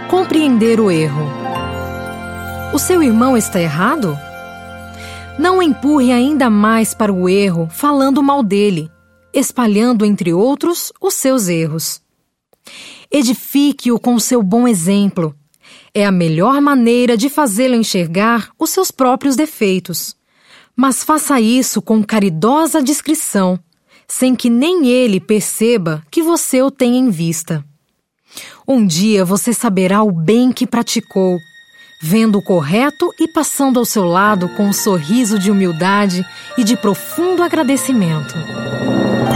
Compreender o erro. O seu irmão está errado? Não o empurre ainda mais para o erro falando mal dele, espalhando entre outros os seus erros. Edifique-o com seu bom exemplo. É a melhor maneira de fazê-lo enxergar os seus próprios defeitos. Mas faça isso com caridosa discrição, sem que nem ele perceba que você o tem em vista. Um dia você saberá o bem que praticou, vendo o correto e passando ao seu lado com um sorriso de humildade e de profundo agradecimento.